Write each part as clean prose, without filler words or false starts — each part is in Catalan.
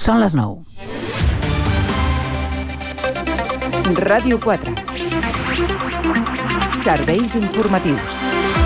Són les 9. Ràdio 4. Serveis informatius.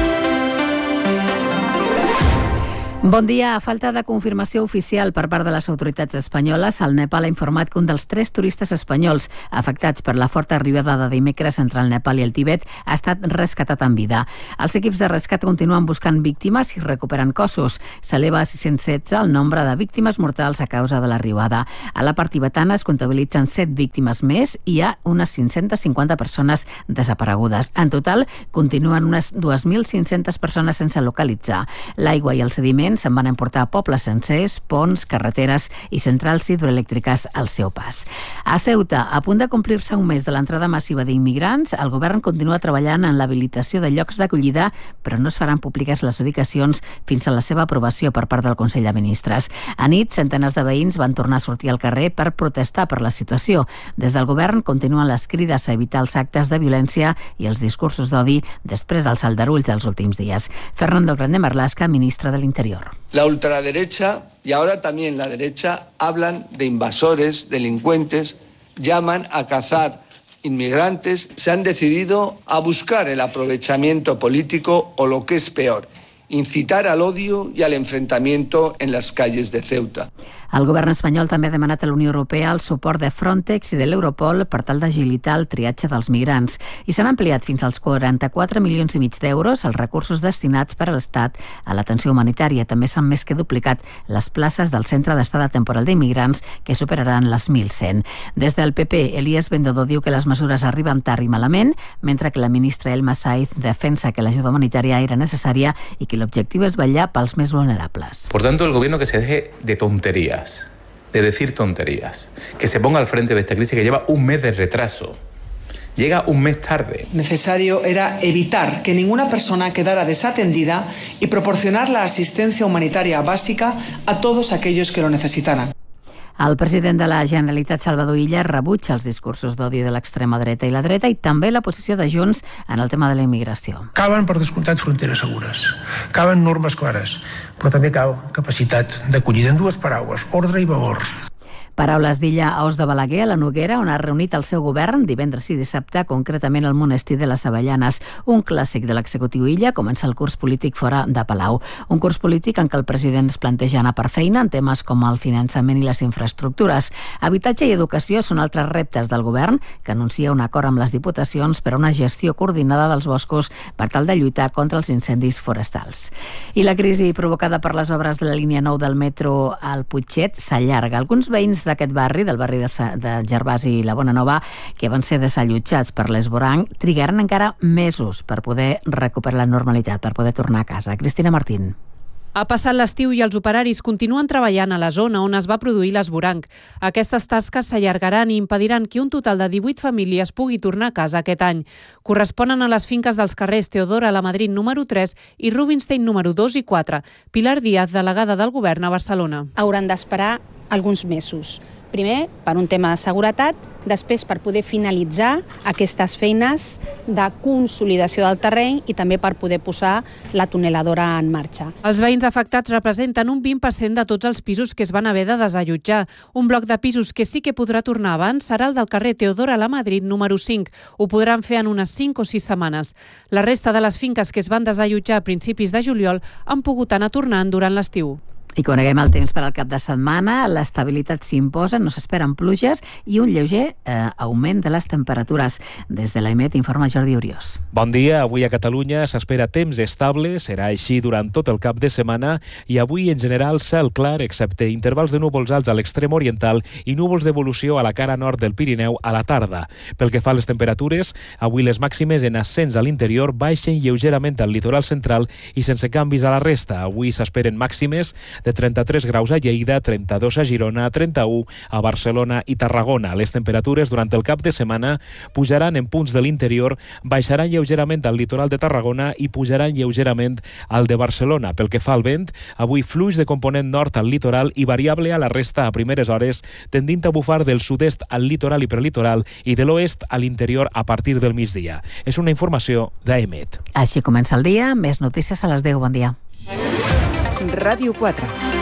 Bon dia. A falta de confirmació oficial per part de les autoritats espanyoles, el Nepal ha informat que un dels 3 turistes espanyols afectats per la forta arribada de dimecres entre el Nepal i el Tibet ha estat rescatat en vida. Els equips de rescat continuen buscant víctimes i recuperen cossos. S'eleva a 616 el nombre de víctimes mortals a causa de la riuada. A la part tibetana es comptabilitzen 7 víctimes més i hi ha unes 550 persones desaparegudes. En total, continuen unes 2.500 persones sense localitzar. L'aigua i els sediments se'n van emportar a pobles sencers, ponts, carreteres i centrals hidroelèctriques al seu pas. A Ceuta, a punt de complir-se un mes de l'entrada massiva d'immigrants, el govern continua treballant en l'habilitació de llocs d'acollida, però no es faran públiques les ubicacions fins a la seva aprovació per part del Consell de Ministres. A nit, centenars de veïns van tornar a sortir al carrer per protestar per la situació. Des del govern continuen les crides a evitar els actes de violència i els discursos d'odi després dels aldarulls dels últims dies. Fernando Grande Marlaska, ministre de l'Interior. La ultraderecha y ahora también la derecha hablan de invasores, delincuentes, llaman a cazar inmigrantes, se han decidido a buscar el aprovechamiento político o lo que es peor, incitar al odio y al enfrentamiento en las calles de Ceuta. El govern espanyol també ha demanat a la Unió Europea el suport de Frontex i de l'Europol per tal d'agilitar el triatge dels migrants i s'han ampliat fins als 44,5 milions d'euros els recursos destinats per a l'Estat a l'atenció humanitària. També s'han més que duplicat les places del Centre d'Estada Temporal d'Immigrants, que superaran les 1.100. Des del PP, Elías Bendodo diu que les mesures arriben tard i malament, mentre que la ministra Elma Saiz defensa que l'ajuda humanitària era necessària i que l'objectiu és vetllar pels més vulnerables. Por tanto, el gobierno que se deje de tonterías, de decir tonterías, que se ponga al frente de esta crisis que lleva un mes de retraso. Llega un mes tarde. Necesario era evitar que ninguna persona quedara desatendida y proporcionar la asistencia humanitaria básica a todos aquellos que lo necesitaran. El president de la Generalitat, Salvador Illa, rebutja els discursos d'odi de l'extrema dreta i la dreta i també la posició de Junts en el tema de la immigració. Calen, per descomptat, fronteres segures. Calen normes clares, però també cal capacitat d'acollida. En 2 paraules, ordre i valors. Paraules d'Illa a Os de Balaguer, a la Noguera, on ha reunit el seu govern divendres i dissabte, concretament al monestir de les Avellanes. Un clàssic de l'executiu Illa comença el curs polític fora de Palau. Un curs polític en què el president es planteja anar per feina en temes com el finançament i les infraestructures. Habitatge i educació són altres reptes del govern, que anuncia un acord amb les diputacions per a una gestió coordinada dels boscos per tal de lluitar contra els incendis forestals. I la crisi provocada per les obres de la línia 9 del metro al Putxet s'allarga. Alguns veïns d'aquest barri, del barri de Gervasi i la Bona Nova, que van ser desallotjats per l'esvoranc, trigaran encara mesos per poder recuperar la normalitat, per poder tornar a casa. Cristina Martín. Ha passat l'estiu i els operaris continuen treballant a la zona on es va produir l'esvoranc. Aquestes tasques s'allargaran i impediran que un total de 18 famílies pugui tornar a casa aquest any. Corresponen a les finques dels carrers Teodora Lamadrid número 3 i Rubinstein número 2 i 4. Pilar Díaz, delegada del govern a Barcelona. Hauran d'esperar alguns mesos. Primer, per un tema de seguretat, després per poder finalitzar aquestes feines de consolidació del terreny i també per poder posar la tuneladora en marxa. Els veïns afectats representen un 20% de tots els pisos que es van haver de desallotjar. Un bloc de pisos que sí que podrà tornar abans serà el del carrer Teodora Lamadrid número 5. Ho podran fer en unes 5 o 6 setmanes. La resta de les finques que es van desallotjar a principis de juliol han pogut anar tornant durant l'estiu. I coneguem el temps per al cap de setmana. L'estabilitat s'imposa, no s'esperen pluges i un lleuger augment de les temperatures. Des de l'EMET informa Jordi Oriós. Bon dia. Avui a Catalunya s'espera temps estable, serà així durant tot el cap de setmana i avui en general cel clar, excepte intervals de núvols alts a l'extrem oriental i núvols d'evolució a la cara nord del Pirineu a la tarda. Pel que fa a les temperatures, avui les màximes en ascens a l'interior baixen lleugerament al litoral central i sense canvis a la resta. Avui s'esperen màximes de 33 graus a Lleida, 32 a Girona, 31 a Barcelona i Tarragona. Les temperatures durant el cap de setmana pujaran en punts de l'interior, baixaran lleugerament al litoral de Tarragona i pujaran lleugerament al de Barcelona. Pel que fa al vent, avui fluix de component nord al litoral i variable a la resta a primeres hores, tendint a bufar del sud-est al litoral i prelitoral i de l'oest a l'interior a partir del migdia. És una informació d'EMET. Així comença el dia. Més notícies a les 10. Bon dia. Ràdio 4.